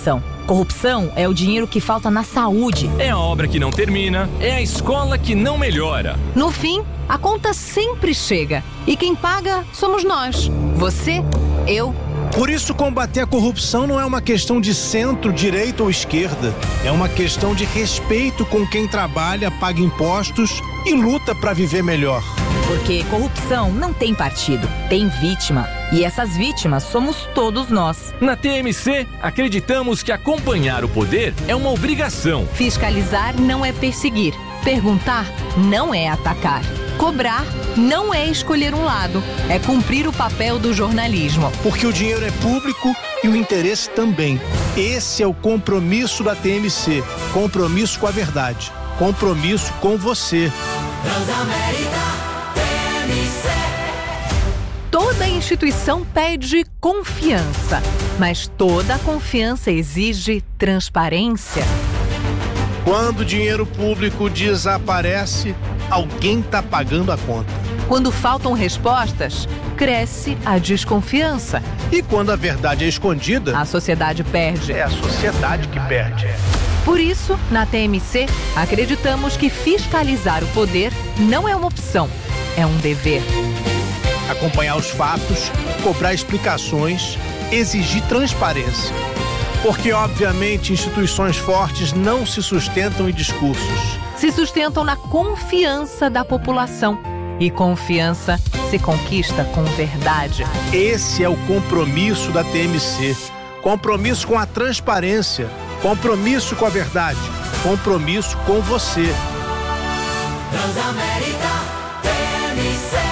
Corrupção é o dinheiro que falta na saúde. É a obra que não termina, é a escola que não melhora. No fim, a conta sempre chega. E quem paga somos nós. Você, eu. Por isso, combater a corrupção não é uma questão de centro, direita ou esquerda. É uma questão de respeito com quem trabalha, paga impostos e luta para viver melhor. Porque corrupção não tem partido, tem vítima. E essas vítimas somos todos nós. Na T M C, acreditamos que acompanhar o poder é uma obrigação. Fiscalizar não é perseguir. Perguntar não é atacar. Cobrar não é escolher um lado, é cumprir o papel do jornalismo. Porque o dinheiro é público e o interesse também. Esse é o compromisso da T M C. Compromisso com a verdade. Compromisso com você. Transamérica, T M C. Toda instituição pede confiança, mas toda confiança exige transparência. Quando o dinheiro público desaparece, alguém está pagando a conta. Quando faltam respostas, cresce a desconfiança. E quando a verdade é escondida, a sociedade perde. É a sociedade que perde. Por isso, na T M C, acreditamos que fiscalizar o poder não é uma opção, é um dever. Acompanhar os fatos, cobrar explicações, exigir transparência. Porque, obviamente, instituições fortes não se sustentam em discursos. Se sustentam na confiança da população. E confiança se conquista com verdade. Esse é o compromisso da T M C. Compromisso com a transparência. Compromisso com a verdade. Compromisso com você. Transamérica, T M C.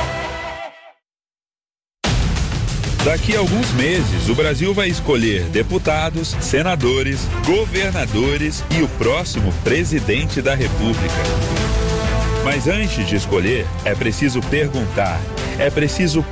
Daqui a alguns meses, o Brasil vai escolher deputados, senadores, governadores e o próximo presidente da República. Mas antes de escolher, é preciso perguntar, é preciso